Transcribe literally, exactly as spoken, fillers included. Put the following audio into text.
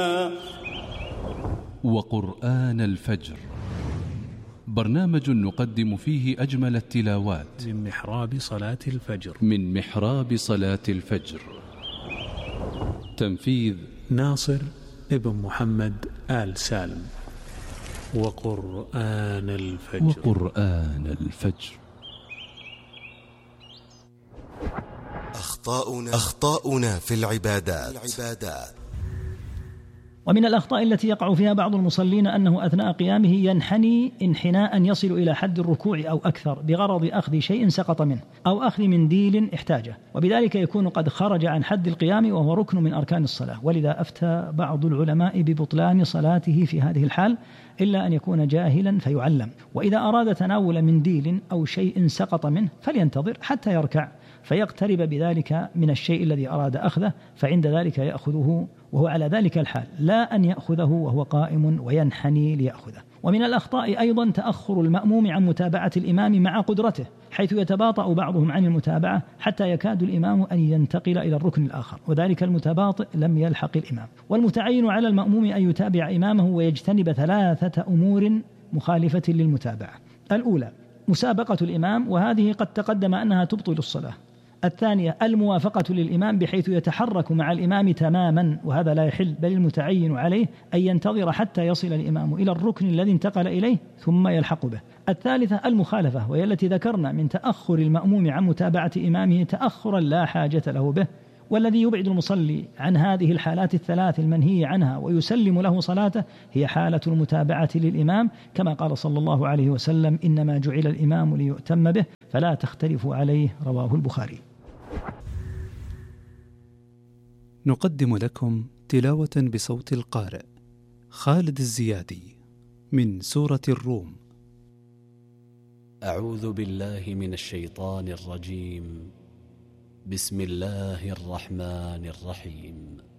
وقرآن الفجر، برنامج نقدم فيه أجمل التلاوات من محراب صلاة الفجر من محراب صلاة الفجر. تنفيذ ناصر ابن محمد آل سالم. وقرآن الفجر وقرآن الفجر. أخطاؤنا أخطاؤنا في العبادات. العبادات ومن الأخطاء التي يقع فيها بعض المصلين أنه أثناء قيامه ينحني انحناء يصل إلى حد الركوع أو أكثر بغرض أخذ شيء سقط منه أو أخذ منديل احتاجه، وبذلك يكون قد خرج عن حد القيام وهو ركن من أركان الصلاة. ولذا أفتى بعض العلماء ببطلان صلاته في هذه الحال إلا أن يكون جاهلا فيعلم. وإذا أراد تناول منديل أو شيء سقط منه فلينتظر حتى يركع فيقترب بذلك من الشيء الذي أراد أخذه، فعند ذلك يأخذه وهو على ذلك الحال، لا أن يأخذه وهو قائم وينحني ليأخذه. ومن الأخطاء أيضا تأخر المأموم عن متابعة الإمام مع قدرته، حيث يتباطأ بعضهم عن المتابعة حتى يكاد الإمام أن ينتقل إلى الركن الآخر، وذلك المتباطئ لم يلحق الإمام. والمتعين على المأموم أن يتابع إمامه ويجتنب ثلاثة أمور مخالفة للمتابعة. الأولى مسابقة الإمام، وهذه قد تقدم أنها تبطل الصلاة. الثانية الموافقة للإمام بحيث يتحرك مع الإمام تماما، وهذا لا يحل، بل المتعين عليه أن ينتظر حتى يصل الإمام إلى الركن الذي انتقل إليه ثم يلحق به. الثالثة المخالفة، وهي التي ذكرنا من تأخر المأموم عن متابعة إمامه تأخرا لا حاجة له به، والذي يبعد المصلي عن هذه الحالات الثلاث المنهي عنها ويسلم له صلاته هي حالة المتابعة للإمام، كما قال صلى الله عليه وسلم: إنما جعل الإمام ليؤتم به فلا تختلفوا عليه، رواه البخاري. نقدم لكم تلاوة بصوت القارئ خالد الزيادي من سورة الروم. أعوذ بالله من الشيطان الرجيم. بسم الله الرحمن الرحيم.